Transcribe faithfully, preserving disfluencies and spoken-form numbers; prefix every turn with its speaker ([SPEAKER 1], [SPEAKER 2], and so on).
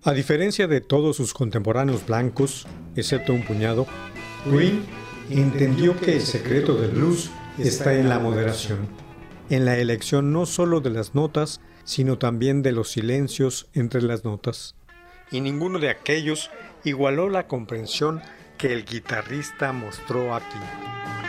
[SPEAKER 1] A diferencia de todos sus contemporáneos blancos, excepto un puñado, Green entendió que el secreto del blues está en la moderación, en la elección no solo de las notas, sino también de los silencios entre las notas. Y ninguno de aquellos igualó la comprensión que el guitarrista mostró aquí.